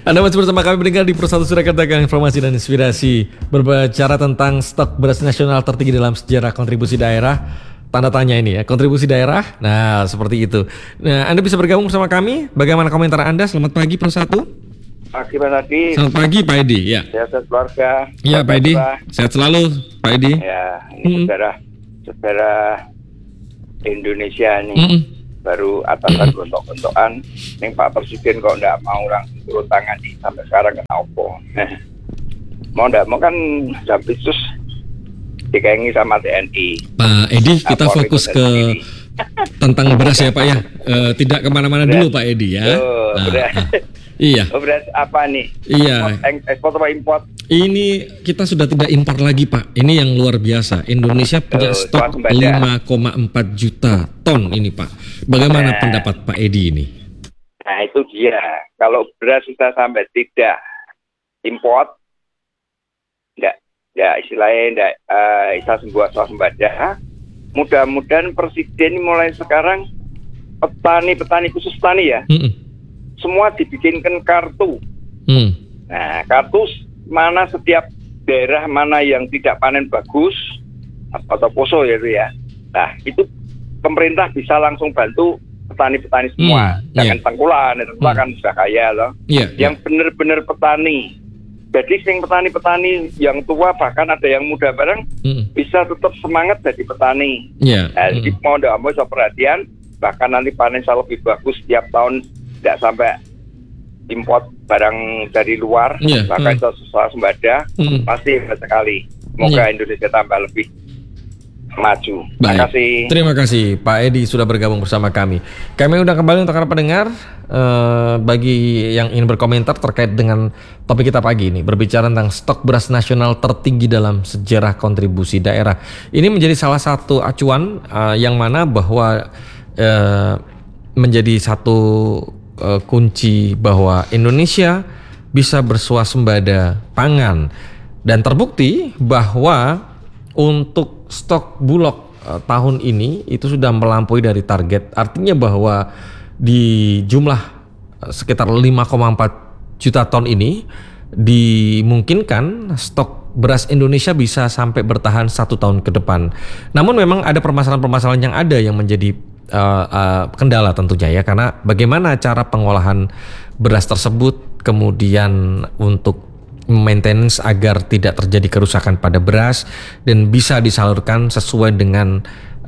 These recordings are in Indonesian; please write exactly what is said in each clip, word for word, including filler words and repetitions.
Anda masih bersama kami mendengar di Persatu Surakarta, informasi dan inspirasi berbicara tentang stok beras nasional tertinggi dalam sejarah kontribusi daerah. Tanda tanya ini ya, kontribusi daerah. Nah, seperti itu. Nah, Anda bisa bergabung bersama kami. Bagaimana komentar Anda? Selamat pagi Persatu. Pagi Pak Adi. Selamat pagi Pak Edi. Ya. Sehat keluarga. Iya Pak Edi. Sehat selalu Pak Edi. Ya, ini hmm. sejarah sejarah Indonesia ini. Hmm. Baru atasan gontok-gontokan, nih Pak Presiden kok nggak mau langsung turun tangan nih sampai sekarang kena opo. Mau nggak mau kan Jampitsus dikengi sama T N I. Pak Edi, kita Apor fokus ke tentang beras ya Pak ya, e, tidak kemana-mana dulu Pak Edi ya. Oh, nah, beras. Iya. Oh, beras apa nih? Iya. Ekspor apa import? Ini kita sudah tidak impor lagi Pak. Ini yang luar biasa. Indonesia punya oh, stok lima koma empat juta ton ini Pak. Bagaimana nah, pendapat Pak Edi ini? Nah itu dia. Kalau beras kita sampai tidak import, tidak, tidak istilahnya tidak uh, istilah sebuah swasembada. Mudah-mudahan Presiden mulai sekarang petani-petani khusus petani ya, mm-mm. semua dibikinkan kartu. Mm. Nah kartu mana setiap daerah mana yang tidak panen bagus atau poso ya itu ya. Nah itu pemerintah bisa langsung bantu petani-petani semua. Hmm, Jangan yeah. tengkulan, tengkulan hmm. kan sudah kaya loh. Yeah, yang yeah. benar-benar petani. Jadi sing petani-petani yang tua bahkan ada yang muda bareng hmm. bisa tetap semangat jadi petani. Yeah. Nah, hmm. Jadi mau tidak mau so perhatian, bahkan nanti panen lebih bagus setiap tahun, tidak sampai import barang dari luar, yeah, bahkan itu hmm. swasembada, hmm. pasti hebat sekali. Semoga yeah. Indonesia tambah lebih maju. Terima kasih. Terima kasih Pak Edi sudah bergabung bersama kami. Kami undang kembali untuk para pendengar uh, bagi yang ingin berkomentar terkait dengan topik kita pagi ini, berbicara tentang stok beras nasional tertinggi dalam sejarah kontribusi daerah. Ini menjadi salah satu acuan uh, yang mana bahwa uh, menjadi satu kunci bahwa Indonesia bisa bersuasembada pangan, dan terbukti bahwa untuk stok bulog uh, tahun ini itu sudah melampaui dari target. Artinya bahwa di jumlah uh, sekitar lima koma empat juta ton ini dimungkinkan stok beras Indonesia bisa sampai bertahan satu tahun ke depan. Namun memang ada permasalahan-permasalahan yang ada yang menjadi Uh, uh, kendala tentunya ya, karena bagaimana cara pengolahan beras tersebut, kemudian untuk maintenance agar tidak terjadi kerusakan pada beras dan bisa disalurkan sesuai dengan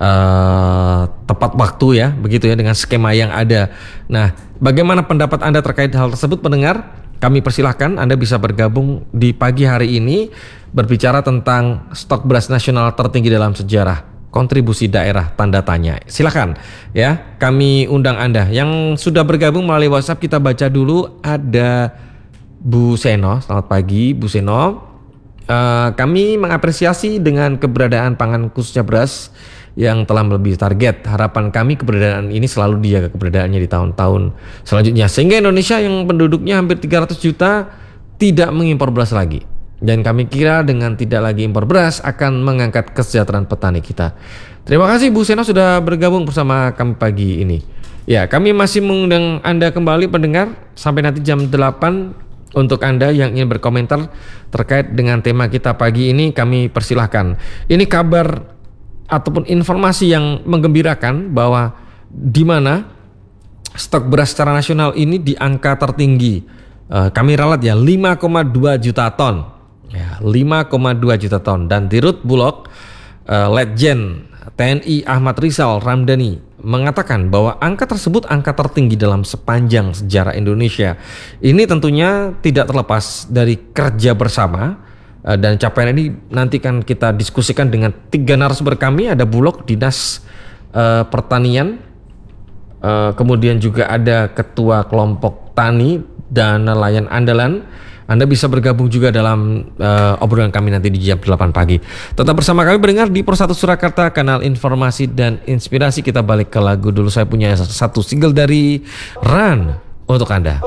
uh, tepat waktu ya, begitu ya, dengan skema yang ada. Nah, bagaimana pendapat Anda terkait hal tersebut pendengar? Kami persilahkan Anda bisa bergabung di pagi hari ini berbicara tentang stok beras nasional tertinggi dalam sejarah kontribusi daerah tanda tanya. Silakan ya, kami undang Anda. Yang sudah bergabung melalui WhatsApp kita baca dulu. Ada Bu Seno. Selamat pagi Bu Seno. Uh, kami mengapresiasi dengan keberadaan pangan khususnya beras yang telah melebihi target. Harapan kami keberadaan ini selalu dijaga keberadaannya di tahun-tahun selanjutnya, sehingga Indonesia yang penduduknya hampir tiga ratus juta tidak mengimpor beras lagi. Dan kami kira dengan tidak lagi impor beras akan mengangkat kesejahteraan petani kita. Terima kasih Bu Seno sudah bergabung bersama kami pagi ini. Ya, kami masih mengundang Anda kembali pendengar sampai nanti jam delapan. Untuk Anda yang ingin berkomentar terkait dengan tema kita pagi ini, kami persilahkan. Ini kabar ataupun informasi yang menggembirakan bahwa di mana stok beras secara nasional ini di angka tertinggi. Uh, kami ralat ya lima koma dua juta ton. Ya, lima koma dua juta ton. Dan Dirut Bulog uh, Letjen T N I Ahmad Rizal Ramdhani mengatakan bahwa angka tersebut angka tertinggi dalam sepanjang sejarah Indonesia. Ini tentunya tidak terlepas dari kerja bersama uh, dan capaian ini nanti kan kita diskusikan dengan tiga narasumber kami. Ada Bulog, Dinas uh, Pertanian, uh, kemudian juga ada Ketua Kelompok Tani dan Nelayan Andalan. Anda bisa bergabung juga dalam uh, obrolan kami nanti di jam delapan pagi. Tetap bersama kami mendengar di Persatu Surakarta, kanal informasi dan inspirasi. Kita balik ke lagu dulu. Saya punya satu single dari Run untuk Anda.